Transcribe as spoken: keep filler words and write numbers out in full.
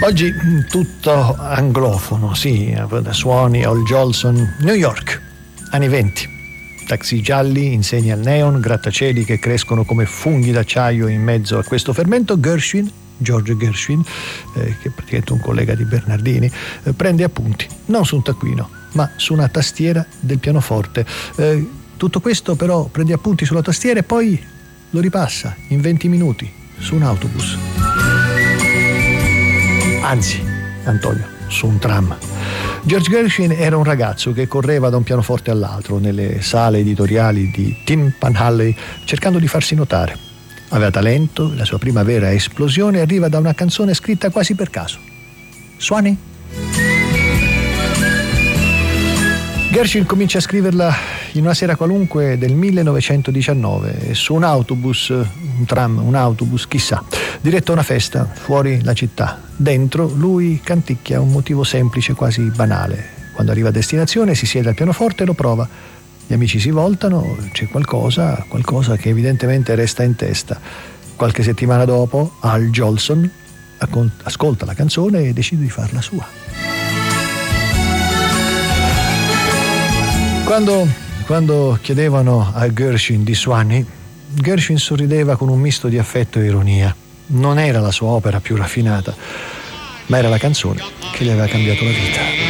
Oggi tutto anglofono, sì, suoni Al Jolson, New York, anni venti. Taxi gialli, insegne al neon, grattacieli che crescono come funghi d'acciaio in mezzo a questo fermento. Gershwin, George Gershwin, eh, che è praticamente un collega di Bernardini, eh, prende appunti, non su un taccuino, ma su una tastiera del pianoforte. Eh, tutto questo però prende appunti sulla tastiera e poi lo ripassa in venti minuti su un autobus. Anzi, Antonio, su un tram. George Gershwin era un ragazzo che correva da un pianoforte all'altro nelle sale editoriali di Tim Panhalley cercando di farsi notare. Aveva talento, la sua prima vera esplosione arriva da una canzone scritta quasi per caso. Swanee? Gershwin comincia a scriverla in una sera qualunque del millenovecentodiciannove su un autobus, un tram, un autobus, chissà, diretto a una festa fuori la città. Dentro lui canticchia un motivo semplice, quasi banale. Quando arriva a destinazione si siede al pianoforte e lo prova. Gli amici si voltano, c'è qualcosa, qualcosa che evidentemente resta in testa. Qualche settimana dopo Al Jolson ascolta la canzone e decide di farla sua. Quando, quando chiedevano a Gershwin di Swanee, Gershwin sorrideva con un misto di affetto e ironia. Non era la sua opera più raffinata, ma era la canzone che gli aveva cambiato la vita.